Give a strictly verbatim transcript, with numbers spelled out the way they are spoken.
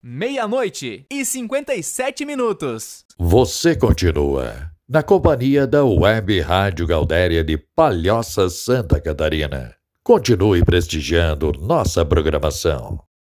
Meia-noite e cinquenta e sete minutos. Você continua na companhia da Web Rádio Gaudéria de Palhoça, Santa Catarina. Continue prestigiando nossa programação.